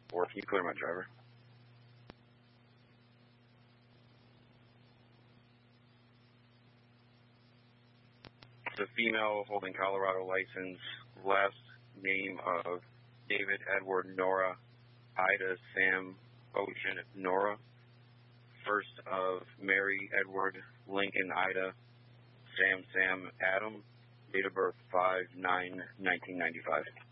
Or can you clear my driver? It's a female holding Colorado license, last name of David Edward Nora, Ida Sam Ocean Nora, first of Mary Edward Lincoln Ida Sam Adam, date of birth 5/9/1995.